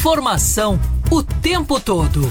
Informação o tempo todo.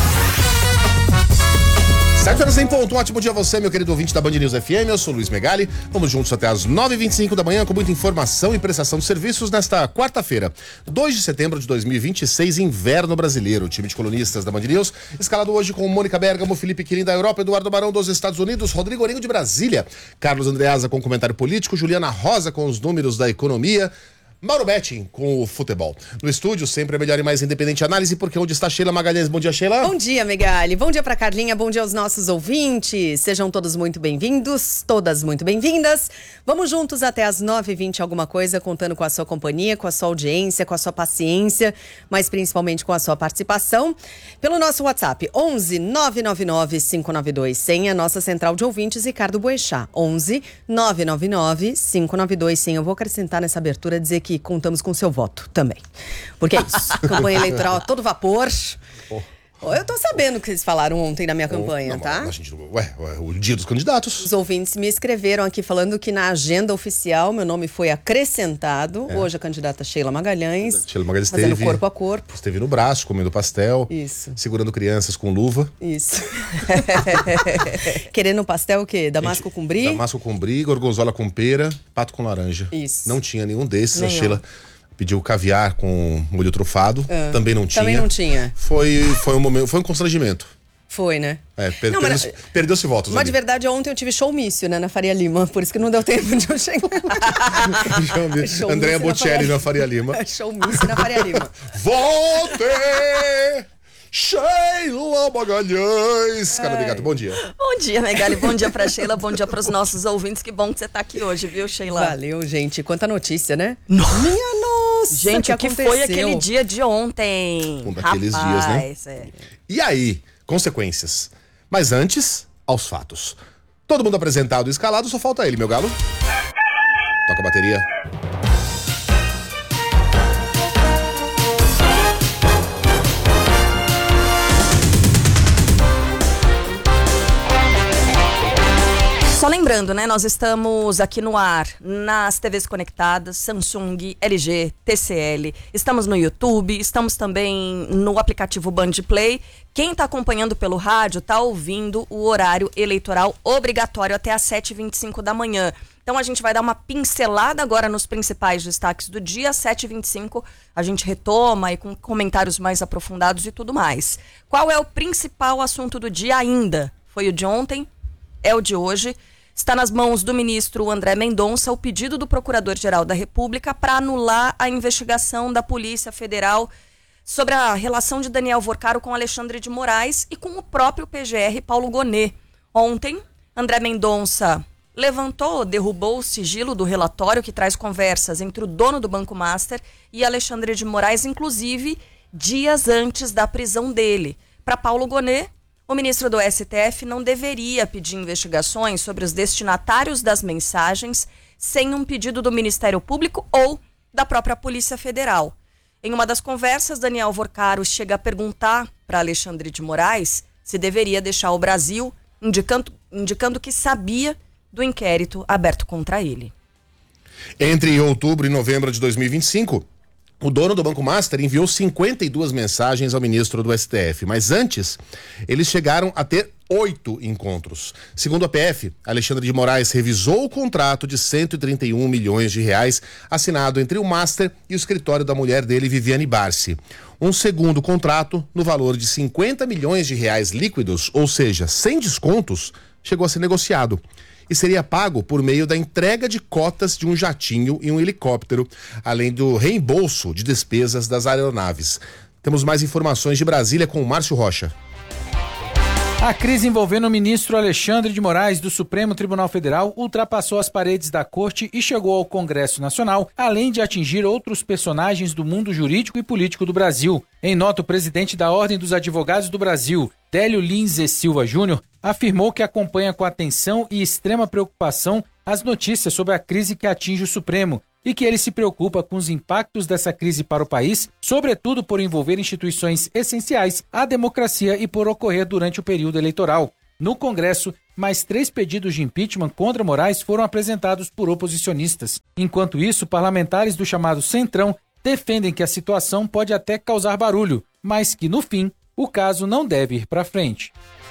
7h em ponto, um ótimo dia a você, meu querido ouvinte da Band News FM, eu sou Luiz Megali, vamos juntos até as 9h25 da manhã com muita informação e prestação de serviços nesta quarta-feira, 2 de setembro de 2026, inverno brasileiro. O time de colunistas da Band News, escalado hoje com Mônica Bergamo, Felipe Quirin da Europa, Eduardo Barão dos Estados Unidos, Rodrigo Orengo de Brasília, Carlos Andreasa com comentário político, Juliana Rosa com os números da economia, Mauro Betting com o futebol. No estúdio, sempre a melhor e mais independente análise, porque onde está Sheila Magalhães? Bom dia, Sheila. Bom dia, Megali. Bom dia pra Carlinha, bom dia aos nossos ouvintes. Sejam todos muito bem-vindos, todas muito bem-vindas. Vamos juntos até as 9h20 alguma coisa, contando com a sua companhia, com a sua audiência, com a sua paciência, mas principalmente com a sua participação. Pelo nosso WhatsApp, 11 999 592 100, a nossa central de ouvintes, Ricardo Boechat. 11 999 592 100. Eu vou acrescentar nessa abertura, dizer que contamos com o seu voto também. Porque é isso. Campanha eleitoral a todo vapor. Eu tô sabendo o que eles falaram ontem na minha campanha, tá? O dia dos candidatos. Os ouvintes me escreveram aqui falando que na agenda oficial meu nome foi acrescentado. Hoje a candidata Sheila Magalhães. Sheila Magalhães fazendo esteve corpo a corpo. Esteve no braço, comendo pastel. Isso. Segurando crianças com luva. Isso. Querendo um pastel o quê? Damasco com brie? Damasco com brie, gorgonzola com pera, pato com laranja. Isso. Não tinha nenhum desses. A Sheila pediu caviar com molho trufado. Também não tinha. Também não tinha. Foi um momento, foi um constrangimento. Foi, né? Perdeu-se votos. Mas de verdade, ontem eu tive showmício, né, na Faria Lima, por isso que não deu tempo de eu chegar. Andréa Bocelli na Faria Lima. Showmício na Faria Lima. Volte! Sheila Magalhães. Cara de gato, bom dia. Bom dia, Megali. Bom dia pra Sheila, bom dia pros nossos ouvintes. Que bom que você tá aqui hoje, viu, Sheila? Valeu, gente. Quanta notícia, né? Nossa. Minha nossa! Gente, o que foi aquele dia de ontem? Um daqueles dias, né? E aí, consequências. Mas antes, aos fatos. Todo mundo apresentado e escalado, só falta ele, meu galo. Toca a bateria. Só lembrando, né, nós estamos aqui no ar, nas TVs conectadas, Samsung, LG, TCL, estamos no YouTube, estamos também no aplicativo Band Play. Quem está acompanhando pelo rádio está ouvindo o horário eleitoral obrigatório até às 7h25 da manhã. Então a gente vai dar uma pincelada agora nos principais destaques do dia, às 7h25 a gente retoma e com comentários mais aprofundados e tudo mais. Qual é o principal assunto do dia ainda? Foi o de ontem? É o de hoje. Está nas mãos do ministro André Mendonça o pedido do Procurador-Geral da República para anular a investigação da Polícia Federal sobre a relação de Daniel Vorcaro com Alexandre de Moraes e com o próprio PGR Paulo Gonet. Ontem, André Mendonça derrubou o sigilo do relatório que traz conversas entre o dono do Banco Master e Alexandre de Moraes, inclusive dias antes da prisão dele. Para Paulo Gonet, o ministro do STF não deveria pedir investigações sobre os destinatários das mensagens sem um pedido do Ministério Público ou da própria Polícia Federal. Em uma das conversas, Daniel Vorcaro chega a perguntar para Alexandre de Moraes se deveria deixar o Brasil, indicando que sabia do inquérito aberto contra ele. Entre outubro e novembro de 2025, o dono do Banco Master enviou 52 mensagens ao ministro do STF, mas antes eles chegaram a ter 8 encontros. Segundo a PF, Alexandre de Moraes revisou o contrato de 131 milhões de reais assinado entre o Master e o escritório da mulher dele, Viviane Barsi. Um segundo contrato no valor de 50 milhões de reais líquidos, ou seja, sem descontos, chegou a ser negociado e seria pago por meio da entrega de cotas de um jatinho e um helicóptero, além do reembolso de despesas das aeronaves. Temos mais informações de Brasília com o Márcio Rocha. A crise envolvendo o ministro Alexandre de Moraes do Supremo Tribunal Federal ultrapassou as paredes da corte e chegou ao Congresso Nacional, além de atingir outros personagens do mundo jurídico e político do Brasil. Em nota, o presidente da Ordem dos Advogados do Brasil, Délio Lins e Silva Júnior, afirmou que acompanha com atenção e extrema preocupação as notícias sobre a crise que atinge o Supremo e que ele se preocupa com os impactos dessa crise para o país, sobretudo por envolver instituições essenciais à democracia e por ocorrer durante o período eleitoral. No Congresso, mais 3 pedidos de impeachment contra Moraes foram apresentados por oposicionistas. Enquanto isso, parlamentares do chamado Centrão defendem que a situação pode até causar barulho, mas que, no fim, o caso não deve ir para frente.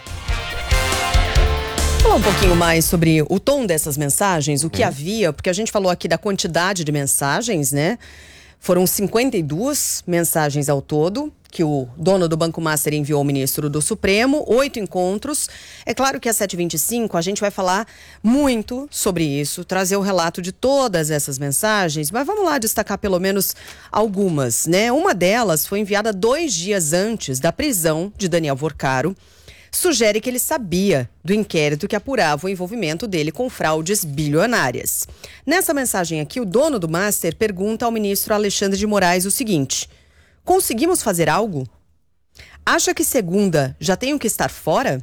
Falar um pouquinho mais sobre o tom dessas mensagens, o que havia, porque a gente falou aqui da quantidade de mensagens, né? Foram 52 mensagens ao todo que o dono do Banco Master enviou ao ministro do Supremo, 8 encontros. É claro que às 7h25 a gente vai falar muito sobre isso, trazer o relato de todas essas mensagens, mas vamos lá destacar pelo menos algumas, né? Uma delas foi enviada 2 dias antes da prisão de Daniel Vorcaro. Sugere que ele sabia do inquérito que apurava o envolvimento dele com fraudes bilionárias. Nessa mensagem aqui, o dono do Master pergunta ao ministro Alexandre de Moraes o seguinte: conseguimos fazer algo? Acha que segunda já tenho que estar fora?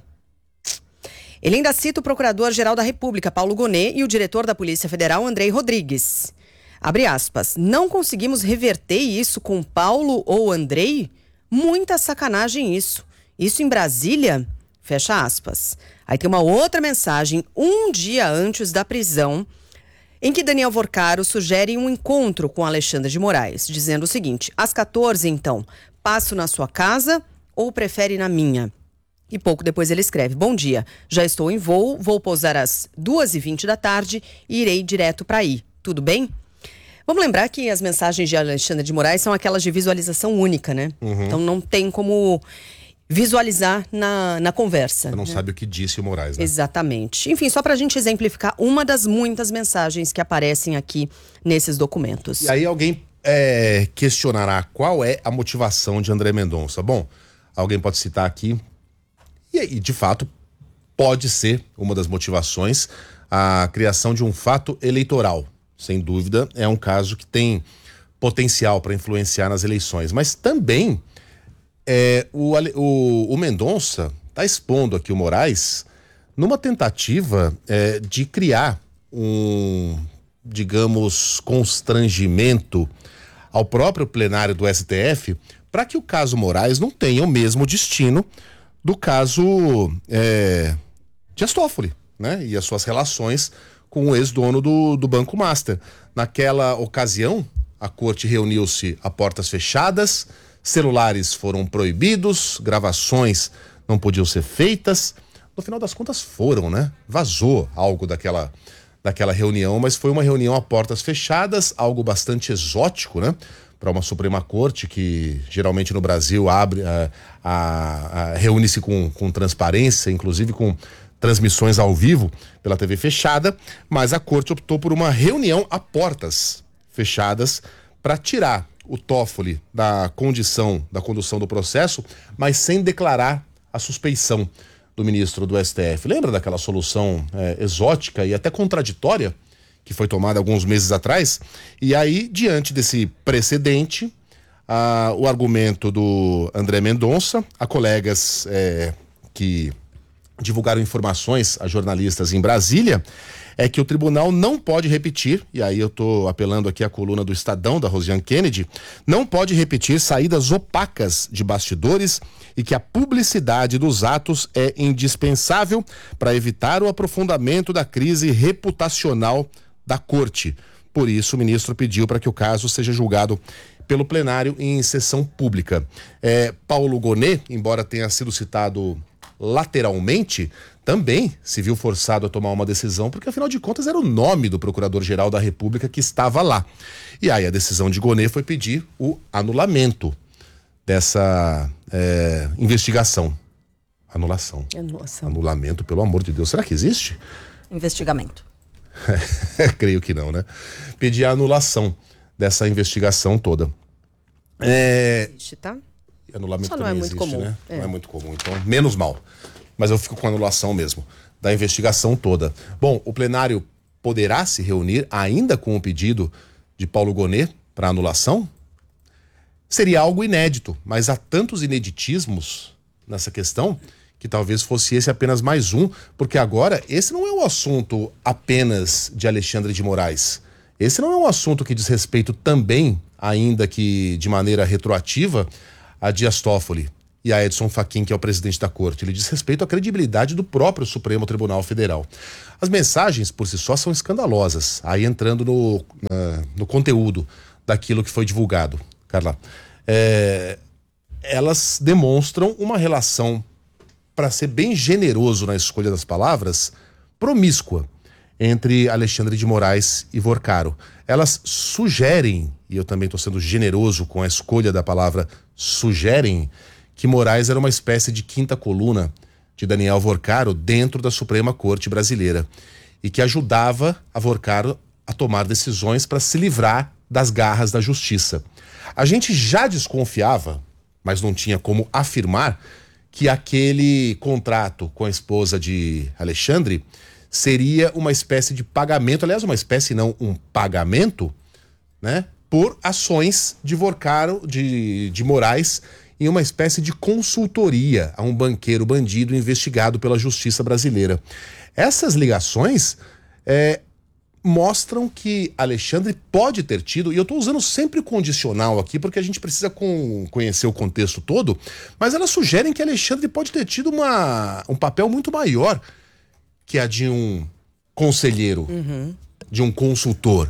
Ele ainda cita o procurador-geral da República, Paulo Gonet, e o diretor da Polícia Federal, Andrei Rodrigues. Abre aspas, não conseguimos reverter isso com Paulo ou Andrei? Muita sacanagem isso. Isso em Brasília? Fecha aspas. Aí tem uma outra mensagem, um dia antes da prisão, em que Daniel Vorcaro sugere um encontro com Alexandre de Moraes, dizendo o seguinte: às 14, então, passo na sua casa ou prefere na minha? E pouco depois ele escreve: bom dia, já estou em voo, vou pousar às 2h20 da tarde e irei direto para aí. Tudo bem? Vamos lembrar que as mensagens de Alexandre de Moraes são aquelas de visualização única, né? Então não tem como visualizar na conversa. Você não sabe o que disse o Moraes, né? Exatamente. Enfim, só pra gente exemplificar uma das muitas mensagens que aparecem aqui nesses documentos. E aí alguém questionará qual é a motivação de André Mendonça. Bom, alguém pode citar aqui, e aí, de fato, pode ser uma das motivações a criação de um fato eleitoral. Sem dúvida, é um caso que tem potencial para influenciar nas eleições, mas também o Mendonça está expondo aqui o Moraes numa tentativa de criar um, digamos, constrangimento ao próprio plenário do STF para que o caso Moraes não tenha o mesmo destino do caso Dias Toffoli, né? E as suas relações com o ex-dono do Banco Master. Naquela ocasião, a corte reuniu-se a portas fechadas, celulares foram proibidos, gravações não podiam ser feitas. No final das contas foram, né? Vazou algo daquela reunião, mas foi uma reunião a portas fechadas, algo bastante exótico, né? Para uma Suprema Corte que geralmente no Brasil reúne-se com transparência, inclusive com transmissões ao vivo pela TV fechada, mas a corte optou por uma reunião a portas fechadas para tirar o Toffoli da condução do processo, mas sem declarar a suspeição do ministro do STF. Lembra daquela solução exótica e até contraditória que foi tomada alguns meses atrás? E aí, diante desse precedente, o argumento do André Mendonça, a colegas que divulgaram informações a jornalistas em Brasília, é que o tribunal não pode repetir, e aí eu estou apelando aqui à coluna do Estadão, da Rosiane Kennedy, não pode repetir saídas opacas de bastidores e que a publicidade dos atos é indispensável para evitar o aprofundamento da crise reputacional da corte. Por isso, o ministro pediu para que o caso seja julgado pelo plenário em sessão pública. Paulo Gonet, embora tenha sido citado lateralmente, também se viu forçado a tomar uma decisão, porque afinal de contas era o nome do Procurador-Geral da República que estava lá. E aí a decisão de Gonet foi pedir o anulamento dessa investigação. Anulação. Anulamento, pelo amor de Deus. Será que existe? Investigamento. Creio que não, né? Pedir a anulação dessa investigação toda. Existe, tá? Anulamento só não também é muito existe, comum. né? Não é muito comum, então menos mal. Mas eu fico com a anulação mesmo da investigação toda. Bom, o plenário poderá se reunir ainda com o pedido de Paulo Gonet para anulação? Seria algo inédito, mas há tantos ineditismos nessa questão que talvez fosse esse apenas mais um, porque agora esse não é um assunto apenas de Alexandre de Moraes. Esse não é um assunto que diz respeito também, ainda que de maneira retroativa, a Dias Toffoli e a Edson Fachin, que é o presidente da corte. Ele diz respeito à credibilidade do próprio Supremo Tribunal Federal. As mensagens, por si só, são escandalosas. Aí entrando no conteúdo daquilo que foi divulgado, Carla. Elas demonstram uma relação, para ser bem generoso na escolha das palavras, promíscua entre Alexandre de Moraes e Vorcaro. Elas sugerem, e eu também estou sendo generoso com a escolha da palavra sugerem, que Moraes era uma espécie de quinta coluna de Daniel Vorcaro dentro da Suprema Corte Brasileira e que ajudava a Vorcaro a tomar decisões para se livrar das garras da justiça. A gente já desconfiava, mas não tinha como afirmar, que aquele contrato com a esposa de Alexandre seria uma espécie de pagamento, aliás, uma espécie não, um pagamento, né, por ações de Vorcaro, de Moraes, em uma espécie de consultoria a um banqueiro bandido investigado pela justiça brasileira. Essas ligações mostram que Alexandre pode ter tido, e eu estou usando sempre condicional aqui porque a gente precisa conhecer o contexto todo, mas elas sugerem que Alexandre pode ter tido um papel muito maior que a de um conselheiro, de um consultor.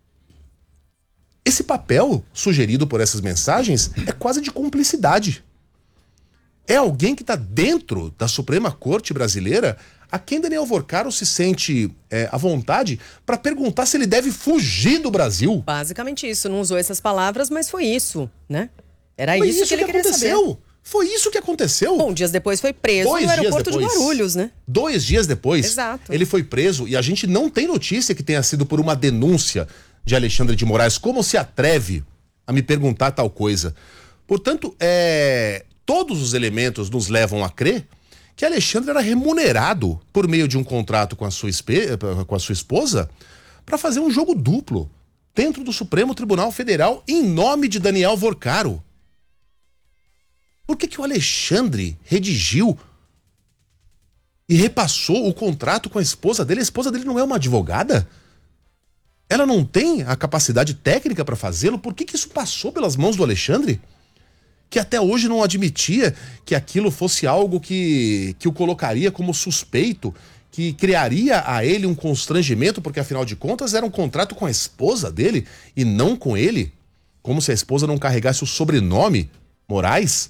Esse papel sugerido por essas mensagens é quase de cumplicidade. É alguém que está dentro da Suprema Corte Brasileira a quem Daniel Vorcaro se sente à vontade para perguntar se ele deve fugir do Brasil. Basicamente isso. Não usou essas palavras, mas foi isso, né? Era Foi isso que ele queria saber. Foi isso que aconteceu. Bom, dias depois foi preso no aeroporto de Guarulhos, né? 2 dias depois, Exato. Ele foi preso e a gente não tem notícia que tenha sido por uma denúncia de Alexandre de Moraes. Como se atreve a me perguntar tal coisa? Portanto, todos os elementos nos levam a crer que Alexandre era remunerado por meio de um contrato com a sua esposa para fazer um jogo duplo dentro do Supremo Tribunal Federal em nome de Daniel Vorcaro. Por que o Alexandre redigiu e repassou o contrato com a esposa dele? A esposa dele não é uma advogada? Ela não tem a capacidade técnica para fazê-lo? Por que isso passou pelas mãos do Alexandre? Que até hoje não admitia que aquilo fosse algo que o colocaria como suspeito, que criaria a ele um constrangimento, porque afinal de contas era um contrato com a esposa dele e não com ele, como se a esposa não carregasse o sobrenome Moraes.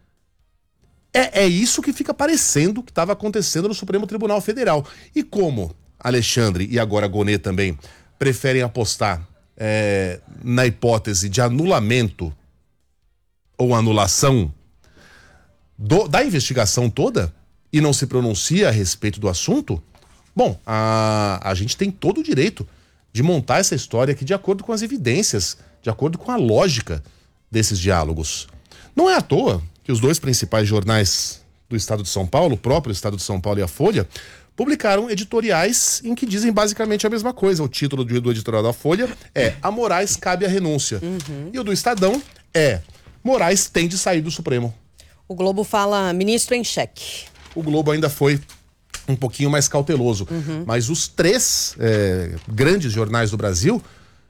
É isso que fica parecendo que estava acontecendo no Supremo Tribunal Federal. E como Alexandre e agora Gonê também preferem apostar na hipótese de anulamento ou anulação da investigação toda e não se pronuncia a respeito do assunto, bom, a gente tem todo o direito de montar essa história aqui de acordo com as evidências, de acordo com a lógica desses diálogos. Não é à toa que os 2 principais jornais do Estado de São Paulo, o próprio Estado de São Paulo e a Folha, publicaram editoriais em que dizem basicamente a mesma coisa. O título do editorial da Folha é "A Moraes cabe a renúncia". E o do Estadão é "Moraes tem de sair do Supremo". O Globo fala "ministro em xeque". O Globo ainda foi um pouquinho mais cauteloso. Mas os 3 grandes jornais do Brasil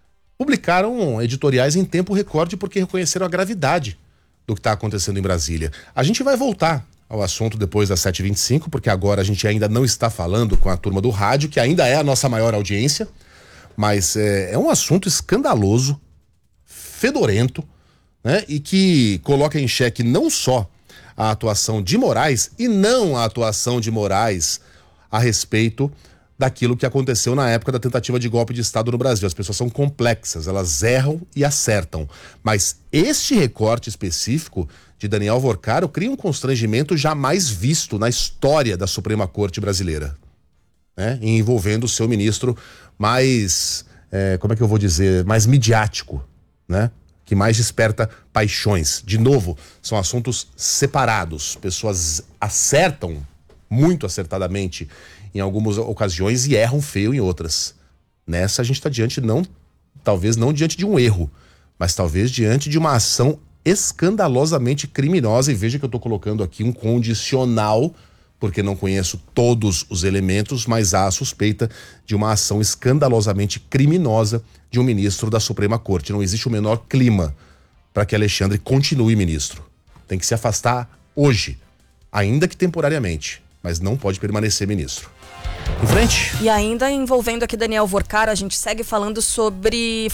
publicaram editoriais em tempo recorde porque reconheceram a gravidade do que está acontecendo em Brasília. A gente vai voltar ao assunto depois das 7h25, porque agora a gente ainda não está falando com a turma do rádio, que ainda é a nossa maior audiência, mas é um assunto escandaloso, fedorento, né? E que coloca em xeque não só a atuação de Moraes, e não a atuação de Moraes a respeito daquilo que aconteceu na época da tentativa de golpe de Estado no Brasil. As pessoas são complexas, elas erram e acertam. Mas este recorte específico de Daniel Vorcaro cria um constrangimento jamais visto na história da Suprema Corte Brasileira, né? Envolvendo o seu ministro mais, como é que eu vou dizer, mais midiático, né? Que mais desperta paixões. De novo, são assuntos separados. Pessoas acertam muito acertadamente em algumas ocasiões e erram feio em outras. Nessa a gente está diante, talvez não diante de um erro, mas talvez diante de uma ação escandalosamente criminosa. E veja que eu estou colocando aqui um condicional, porque não conheço todos os elementos, mas há a suspeita de uma ação escandalosamente criminosa de um ministro da Suprema Corte. Não existe o menor clima para que Alexandre continue ministro. Tem que se afastar hoje, ainda que temporariamente, mas não pode permanecer ministro. Em frente. E ainda envolvendo aqui Daniel Vorcaro, a gente segue falando sobre